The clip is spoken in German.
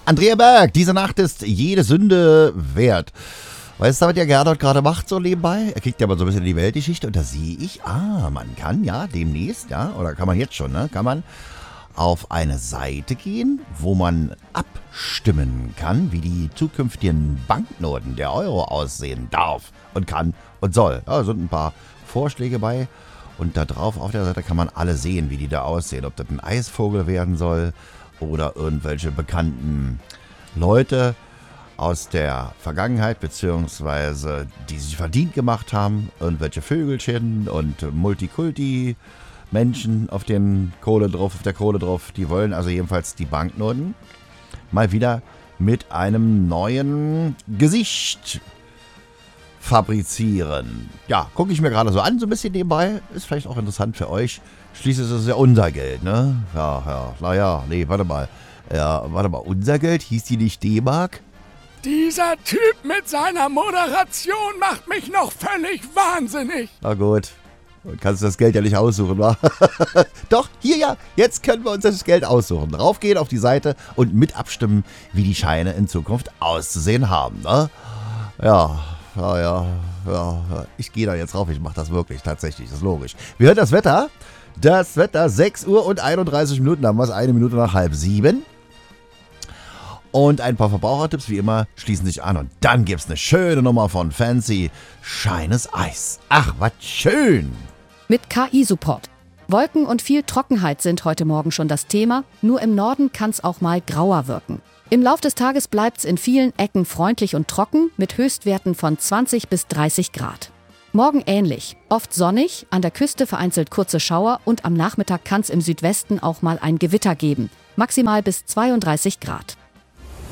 Andrea Berg, diese Nacht ist jede Sünde wert. Weißt du, was der Gerdot gerade macht so nebenbei? Er kriegt ja mal so ein bisschen die Weltgeschichte und da sehe ich, man kann ja demnächst, oder kann man jetzt schon, kann man auf eine Seite gehen, wo man abstimmen kann, wie die zukünftigen Banknoten der Euro aussehen darf und kann und soll. Da sind ein paar Vorschläge bei und da drauf auf der Seite kann man alle sehen, wie die da aussehen. Ob das ein Eisvogel werden soll oder irgendwelche bekannten Leute aus der Vergangenheit, beziehungsweise die sich verdient gemacht haben, irgendwelche Vögelchen und Multikulti-Menschen auf der Kohle drauf, die wollen also jedenfalls die Banknoten mal wieder mit einem neuen Gesicht fabrizieren. Ja, gucke ich mir gerade so an, so ein bisschen nebenbei, ist vielleicht auch interessant für euch. Schließlich ist es ja unser Geld, ne? Warte mal, unser Geld, hieß die nicht D-Mark? Dieser Typ mit seiner Moderation macht mich noch völlig wahnsinnig. Na gut, du kannst das Geld ja nicht aussuchen, wa? Doch, hier ja, jetzt können wir uns das Geld aussuchen. Raufgehen auf die Seite und mit abstimmen, wie die Scheine in Zukunft auszusehen haben, ne? Ja, ich gehe da jetzt rauf, ich mache das wirklich, tatsächlich, das ist logisch. Wir hören das Wetter. Das Wetter, 6 Uhr und 31 Minuten, haben wir es, 1 Minute nach 6:30. Und ein paar Verbrauchertipps, wie immer, schließen sich an. Und dann gibt's eine schöne Nummer von Fancy, Shines Eis. Ach, was schön! Mit KI-Support. Wolken und viel Trockenheit sind heute Morgen schon das Thema. Nur im Norden kann es auch mal grauer wirken. Im Lauf des Tages bleibt es in vielen Ecken freundlich und trocken mit Höchstwerten von 20 bis 30 Grad. Morgen ähnlich. Oft sonnig, an der Küste vereinzelt kurze Schauer und am Nachmittag kann es im Südwesten auch mal ein Gewitter geben. Maximal bis 32 Grad.